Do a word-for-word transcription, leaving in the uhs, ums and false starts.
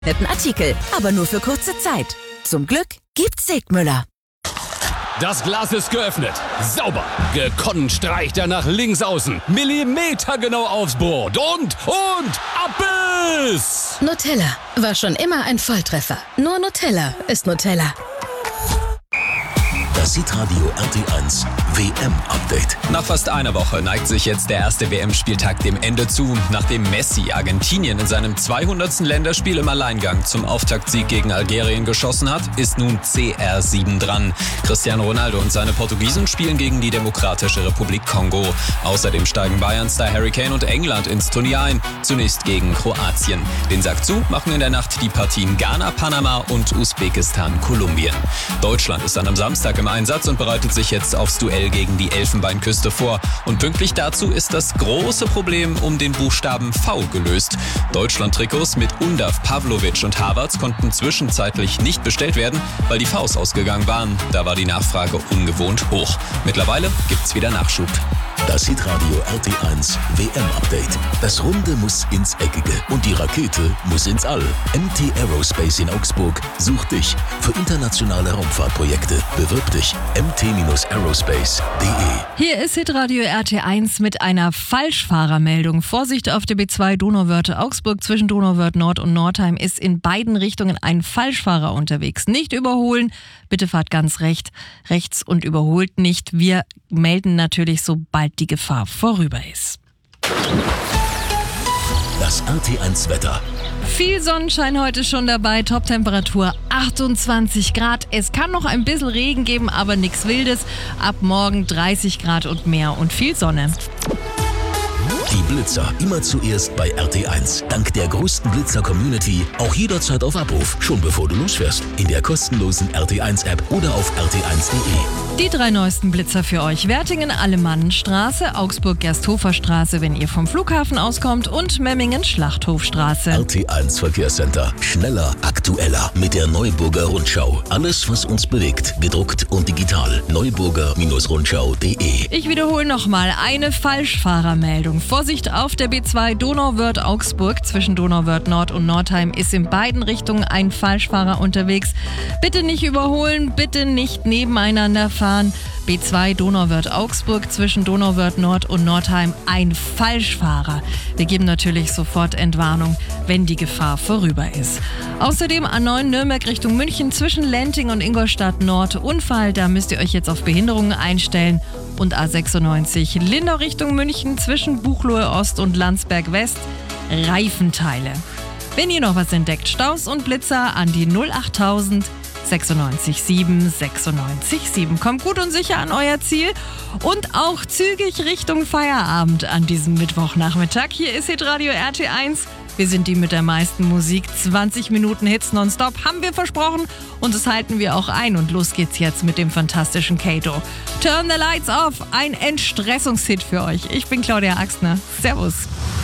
Netten Artikel, aber nur für kurze Zeit. Zum Glück gibt's Segmüller. Das Glas ist geöffnet. Sauber. Gekonnt streicht er nach links außen. Millimetergenau aufs Brot. Und, und, Abbiss! Nutella war schon immer ein Volltreffer. Nur Nutella ist Nutella. Das Hitradio R T eins W M-Update. Nach fast einer Woche neigt sich jetzt der erste W M-Spieltag dem Ende zu. Nachdem Messi Argentinien in seinem zweihundertsten Länderspiel im Alleingang zum Auftaktsieg gegen Algerien geschossen hat, ist nun C R sieben dran. Cristiano Ronaldo und seine Portugiesen spielen gegen die Demokratische Republik Kongo. Außerdem steigen Bayern-Star Harry Kane und England ins Turnier ein, zunächst gegen Kroatien. Den Sack zu machen in der Nacht die Partien Ghana, Panama und Usbekistan, Kolumbien. Deutschland ist dann am Samstag im Einsatz und bereitet sich jetzt aufs Duell gegen die Elfenbeinküste vor. Und pünktlich dazu ist das große Problem um den Buchstaben V gelöst. Deutschland-Trikots mit Undav, Pavlovic und Havertz konnten zwischenzeitlich nicht bestellt werden, weil die Vs ausgegangen waren. Da war die Nachfrage ungewohnt hoch. Mittlerweile gibt's wieder Nachschub. Das Hitradio R T eins W M-Update. Das Runde muss ins Eckige und die Rakete muss ins All. M T Aerospace in Augsburg sucht dich für internationale Raumfahrtprojekte. Bewirb dich m t aerospace punkt de. Hier ist Hitradio R T eins mit einer Falschfahrermeldung. Vorsicht auf der B zwei Donauwörth Augsburg. Zwischen Donauwörth Nord und Nordheim ist in beiden Richtungen ein Falschfahrer unterwegs. Nicht überholen, bitte fahrt ganz recht, rechts und überholt nicht. Wir melden natürlich, sobald die Gefahr vorüber ist. Das R T eins Wetter. Viel Sonnenschein heute schon dabei, Toptemperatur achtundzwanzig Grad. Es kann noch ein bisschen Regen geben, aber nichts Wildes. Ab morgen dreißig Grad und mehr und viel Sonne. Die Blitzer immer zuerst bei R T eins. Dank der größten Blitzer-Community auch jederzeit auf Abruf, schon bevor du losfährst. In der kostenlosen R T eins App oder auf r t eins punkt de. Die drei neuesten Blitzer für euch. Wertingen Alemannenstraße, Augsburg Gersthofer-Straße, wenn ihr vom Flughafen auskommt, und Memmingen Schlachthofstraße. R T eins Verkehrscenter. Schneller, aktueller mit der Neuburger Rundschau. Alles, was uns bewegt, gedruckt und digital. neuburger Rundschau punkt de. Ich wiederhole nochmal eine Falschfahrermeldung. Vorsicht auf der B zwei Donauwörth Augsburg. Zwischen Donauwörth Nord und Nordheim ist in beiden Richtungen ein Falschfahrer unterwegs. Bitte nicht überholen, bitte nicht nebeneinander fahren. B zwei Donauwörth Augsburg, zwischen Donauwörth Nord und Nordheim ein Falschfahrer. Wir geben natürlich sofort Entwarnung, wenn die Gefahr vorüber ist. Außerdem A neun Nürnberg Richtung München zwischen Lenting und Ingolstadt Nord Unfall. Da müsst ihr euch jetzt auf Behinderungen einstellen. Und A sechsundneunzig Lindau Richtung München zwischen Buchloe Ost und Landsberg West Reifenteile. Wenn ihr noch was entdeckt, Staus und Blitzer an die null achttausend sechsundneunzig sieben sechsundneunzig sieben. Kommt gut und sicher an euer Ziel und auch zügig Richtung Feierabend an diesem Mittwochnachmittag. Hier ist Hitradio R T eins. Wir sind die mit der meisten Musik. zwanzig Minuten Hits nonstop haben wir versprochen und das halten wir auch ein. Und los geht's jetzt mit dem fantastischen Kato. Turn the Lights Off, ein Entstressungshit für euch. Ich bin Claudia Axtner. Servus.